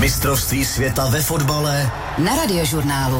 Mistrovství světa ve fotbale na Radiožurnálu.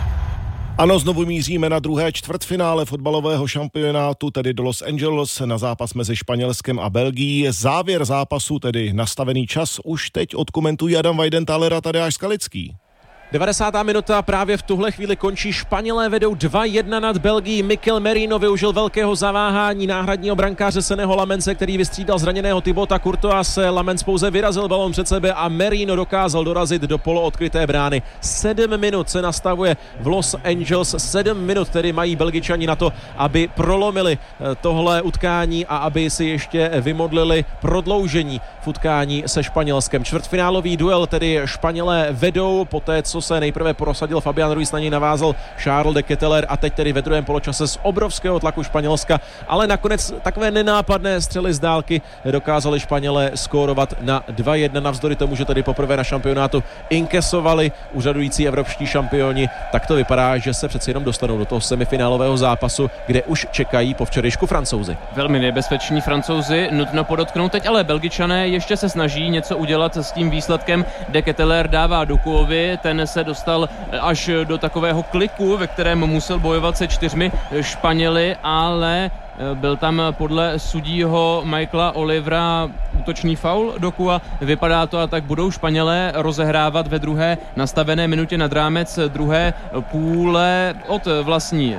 Ano, znovu míříme na druhé čtvrtfinále fotbalového šampionátu, tedy do Los Angeles, na zápas mezi Španělskem a Belgií. Závěr zápasu, tedy nastavený čas, už teď odkomentují Adam Weidentáler a Tadeáš Skalický. 90. minuta, právě v tuhle chvíli končí. Španělé vedou 2-1 nad Belgií. Mikel Merino využil velkého zaváhání náhradního brankáře Seného Lamence, který vystřídal zraněného Thibauta Courtoise. Lamens pouze vyrazil balón před sebe a Merino dokázal dorazit do poloodkryté brány. 7 minut se nastavuje v Los Angeles. 7 minut tedy mají Belgičani na to, aby prolomili tohle utkání a aby si ještě vymodlili prodloužení v utkání se Španělskem. Čtvrtfinálový duel tedy Španělé vedou, poté co se nejprve prosadil Fabián Ruiz, na něj navázal Charles de Ketelaere a teď tedy ve druhém poločase z obrovského tlaku Španělska, ale nakonec takové nenápadné střely z dálky dokázali Španělé skórovat na 2-1 navzdory tomu, že tedy poprvé na šampionátu inkesovali úřadující evropští šampioni. Tak to vypadá, že se přeci jenom dostanou do toho semifinálového zápasu, kde už čekají po včerejšku Francouzi. Velmi nebezpeční Francouzi, nutno podotknout. Teď ale Belgičané ještě se snaží něco udělat s tím výsledkem. De Ketelaere dává Dukuovi, ten se dostal až do takového kliku, ve kterém musel bojovat se 4 Španěli, ale byl tam podle sudího Michaela Olivera útočný faul Dokua. Vypadá to, a tak budou Španělé rozehrávat ve druhé nastavené minutě nad rámec druhé půle od vlastní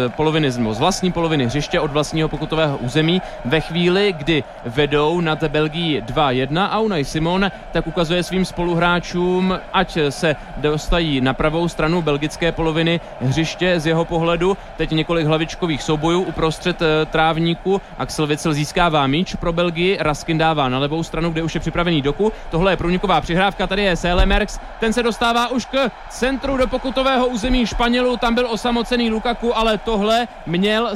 poloviny hřiště, od vlastního pokutového území. Ve chvíli, kdy vedou nad Belgií 2-1 a Unai Simon tak ukazuje svým spoluhráčům, ať se dostají na pravou stranu belgické poloviny hřiště z jeho pohledu. Teď několik hlavičkových soubojů uprostřed trávníku. Axel Witsel získává míč pro Belgii, Raskin dává na levou stranu, kde už je připravený Doku. Tohle je průniková přihrávka, tady je Seelemerks, ten se dostává už k centru do pokutového území Španělů, tam byl osamocený Lukaku, ale tohle měl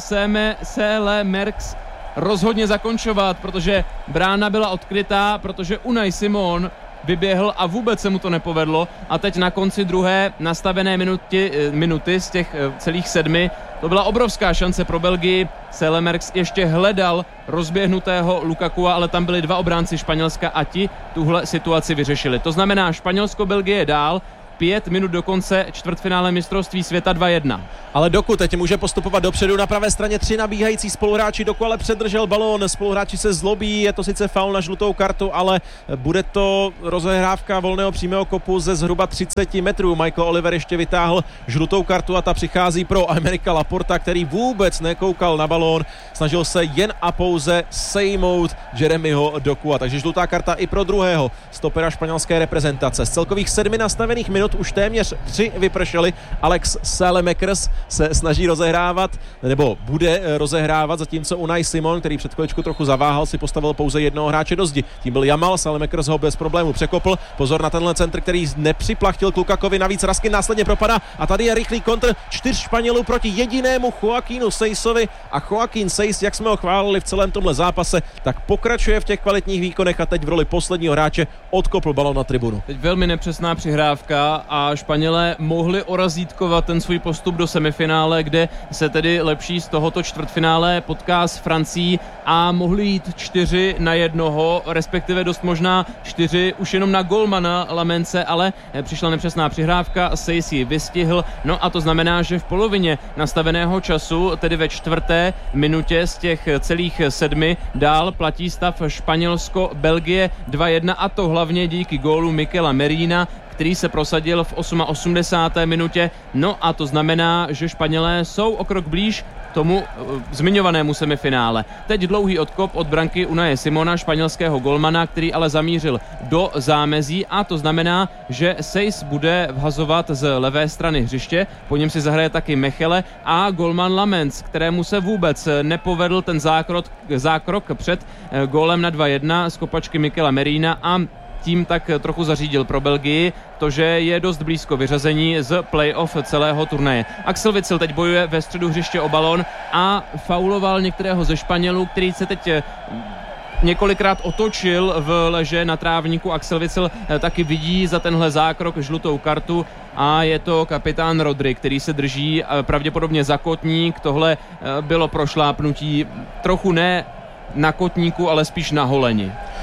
Seelemerks rozhodně zakončovat, protože brána byla odkrytá, protože Unai Simon vyběhl a vůbec se mu to nepovedlo a teď na konci druhé nastavené minuty z těch celých 7 to byla obrovská šance pro Belgii. Seelemerks ještě hledal rozběhnutého Lukakua, ale tam byli 2 obránci Španělska a ti tuhle situaci vyřešili. To znamená, Španělsko-Belgie je dál, 5 minut do konce čtvrtfinále mistrovství světa 2-1. Ale Doku teď může postupovat dopředu, na pravé straně 3 nabíhající spoluhráči, Doku ale předržel balón, spoluhráči se zlobí, je to sice faul na žlutou kartu, ale bude to rozehrávka volného přímého kopu ze zhruba 30 metrů. Michael Oliver ještě vytáhl žlutou kartu a ta přichází pro Aymerica Laporta, který vůbec nekoukal na balón, snažil se jen a pouze sejmout Jeremyho Dokua, takže žlutá karta i pro druhého stopera španělské reprezentace. Z celkových 7 nastavených minut už téměř 3 vypršely. Alex Saelemaekers se snaží rozehrávat, nebo bude rozehrávat, zatímco Unai Simon, který před chviličku trochu zaváhal, si postavil pouze jednoho hráče do zdi. Tím byl Jamal, Saelemaekers ho bez problému překopl. Pozor na tenhle centr, který nepřiplachtil k Lukakovi, navíc Raskin následně propadá a tady je rychlý kontr 4 Španělů proti jedinému Joaquínu Seisovi a Joaquín Seis, jak jsme ho chválili v celém tomhle zápase, tak pokračuje v těch kvalitních výkonech a teď v roli posledního hráče odkopl balón na tribunu. Teď velmi nepřesná přihrávka a Španělé mohli orazítkovat ten svůj postup do semifinále, kde se tedy lepší z tohoto čtvrtfinále potká s Francií a mohli jít 4-1, respektive dost možná 4 už jenom na golmana Lamence, ale přišla nepřesná přihrávka, Seis ji vystihl, no a to znamená, že v polovině nastaveného času, tedy ve 4. minutě z těch celých 7 dál platí stav Španělsko-Belgie 2-1 a to hlavně díky gólu Michela Merina, který se prosadil v 88. minutě. No a to znamená, že Španělé jsou o krok blíž tomu zmiňovanému semifinále. Teď dlouhý odkop od branky Unaje Simona, španělského golmana, který ale zamířil do zámezí a to znamená, že Seis bude vhazovat z levé strany hřiště, po něm si zahraje taky Mechele a golman Lamens, kterému se vůbec nepovedl ten zákrok před gólem na 2-1 z kopačky Michela Merina a tím tak trochu zařídil pro Belgii to, že je dost blízko vyřazení z play-off celého turnaje. Axel Witsel teď bojuje ve středu hřiště o balón a fauloval některého ze Španělů, který se teď několikrát otočil v leže na trávníku. Axel Witsel taky vidí za tenhle zákrok žlutou kartu a je to kapitán Rodri, který se drží pravděpodobně za kotník. Tohle bylo prošlápnutí trochu ne na kotníku, ale spíš na holeni.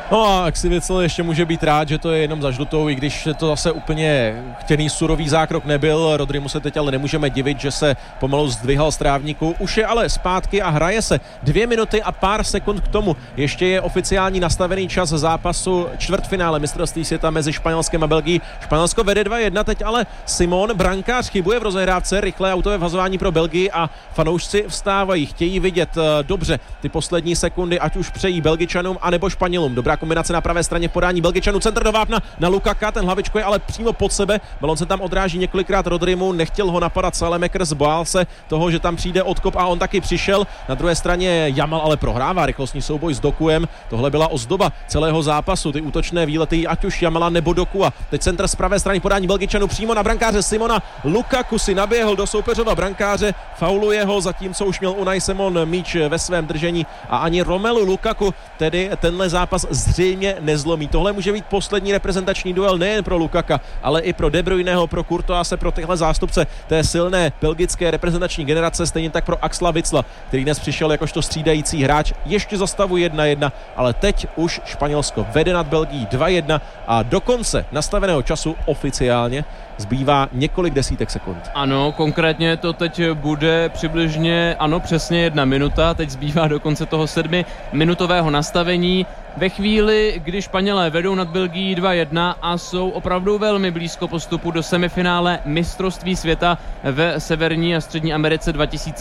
No a Axivicl ještě může být rád, že to je jenom za žlutou, i když to zase úplně chtěný surový zákrok nebyl. Rodrymu se teď ale nemůžeme divit, že se pomalu zdvihal z trávníku. Už je ale zpátky a hraje se 2 minuty a pár sekund k tomu. Ještě je oficiální nastavený čas zápasu čtvrtfinále mistrovství světa mezi Španělskem a Belgií. Španělsko vede 2-1, teď ale Simon, brankář, chybuje v rozehrávce, rychlé autové vhazování pro Belgii a fanoušci vstávají, chtějí vidět dobře ty poslední sekundy, ať už přejí Belgičanům anebo Španělům. Dobrá kombinace na pravé straně v podání Belgičanů, centr do vápna na Lukaka, ten hlavičko je ale přímo pod sebe, balon se tam odráží několikrát Rodrymu, nechtěl ho napadat Saelemaekers, bál se toho, že tam přijde odkop a on taky přišel. Na druhé straně Jamal ale prohrává rychlostní souboj s Dokuem, tohle byla ozdoba celého zápasu, ty útočné výlety ať už Jamala nebo Dokua. Teď centr z pravé strany podání Belgičanů přímo na brankáře Simona, Lukaku si naběhl do soupeřova brankáře, fauluje ho, zatímco už měl Unai Simon míč ve svém držení a ani Romelu Lukaku tedy tenhle zápas zřejmě nezlomí. Tohle může být poslední reprezentační duel nejen pro Lukaka, ale i pro De Bruyneho, pro Courtoise, pro tyhle zástupce té silné belgické reprezentační generace, stejně tak pro Axela Witsela, který dnes přišel jakožto střídající hráč ještě za stavu 1-1, ale teď už Španělsko vede nad Belgií 2-1 a do konce nastaveného času oficiálně zbývá několik desítek sekund. Ano, konkrétně to teď bude přibližně, přesně 1 minuta, teď zbývá do konce toho 7minutového nastavení. Ve chvíli, kdy Španělé vedou nad Belgií 2-1 a jsou opravdu velmi blízko postupu do semifinále mistrovství světa ve Severní a Střední Americe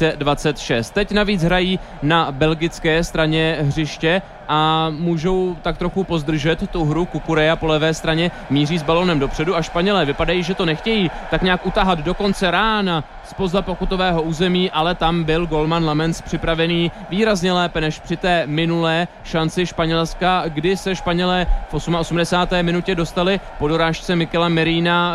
2026. Teď navíc hrají na belgické straně hřiště a můžou tak trochu pozdržet tu hru. Kukureja po levé straně míří s balonem dopředu a Španělé vypadají, že to nechtějí tak nějak utahat do konce rána zpoza pokutového území, ale tam byl golman Lamens připravený výrazně lépe než při té minulé šanci Španělska, kdy se Španělé v 88. minutě dostali po dorážce Mikela Merina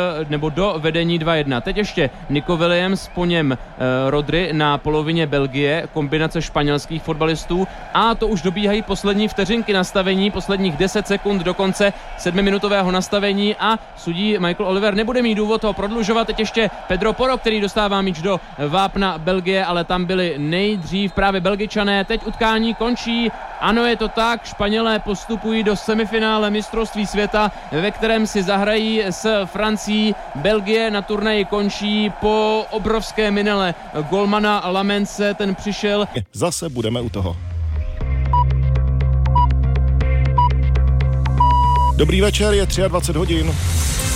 do vedení 2-1. Teď ještě Nico Williams, po něm Rodri na polovině Belgie, kombinace španělských fotbalistů a to už dobíhají poslední vteřinky nastavení, posledních 10 sekund do konce 7minutového nastavení a sudí Michael Oliver nebude mít důvod ho prodlužovat. Teď ještě Pedro Porro, který dostává míč do vápna Belgie, ale tam byli nejdřív právě Belgičané. Teď utkání končí. Ano, je to tak, Španělé postupují do semifinále mistrovství světa, ve kterém si zahrají s Francií. Belgie na turnaji končí po obrovské minele golmana Lamense, ten přišel. Zase budeme u toho. Dobrý večer, je 23 hodin.